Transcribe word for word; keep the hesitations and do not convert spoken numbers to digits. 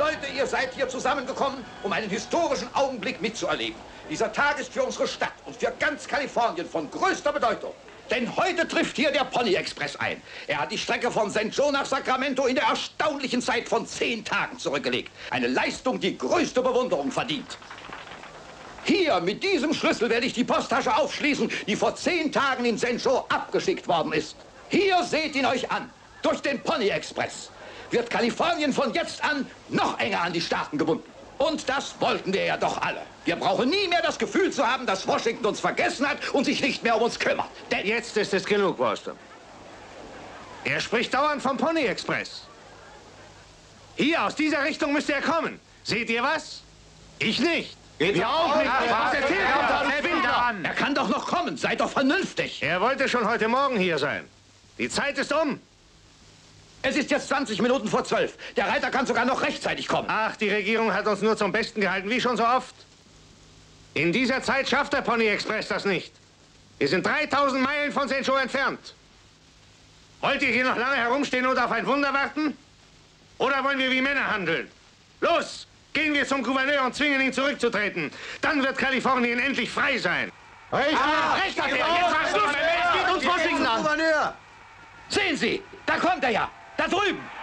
Leute, ihr seid hier zusammengekommen, um einen historischen Augenblick mitzuerleben. Dieser Tag ist für unsere Stadt und für ganz Kalifornien von größter Bedeutung. Denn heute trifft hier der Pony Express ein. Er hat die Strecke von Saint Joe nach Sacramento in der erstaunlichen Zeit von zehn Tagen zurückgelegt. Eine Leistung, die größte Bewunderung verdient. Hier, mit diesem Schlüssel, werde ich die Posttasche aufschließen, die vor zehn Tagen in Saint Joe abgeschickt worden ist. Hier seht ihn euch an, durch den Pony Express wird Kalifornien von jetzt an noch enger an die Staaten gebunden. Und das wollten wir ja doch alle. Wir brauchen nie mehr das Gefühl zu haben, dass Washington uns vergessen hat und sich nicht mehr um uns kümmert. Denn jetzt ist es genug, Wurster. Er spricht dauernd vom Pony Express. Hier, aus dieser Richtung müsste er kommen. Seht ihr was? Ich nicht. Geht wir auch nicht. Was erzählt er, er kann doch noch kommen. Seid doch vernünftig. Er wollte schon heute Morgen hier sein. Die Zeit ist um. Es ist jetzt zwanzig Minuten vor zwölf. Der Reiter kann sogar noch rechtzeitig kommen. Ach, die Regierung hat uns nur zum Besten gehalten, wie schon so oft. In dieser Zeit schafft der Pony Express das nicht. Wir sind dreitausend Meilen von Saint Joe entfernt. Wollt ihr hier noch lange herumstehen und auf ein Wunder warten? Oder wollen wir wie Männer handeln? Los, gehen wir zum Gouverneur und zwingen ihn zurückzutreten. Dann wird Kalifornien endlich frei sein. Recht, ah, recht hat er. Jetzt hast du es. Es geht uns Washington an. Gouverneur. Sehen Sie, da kommt er ja. Da drüben.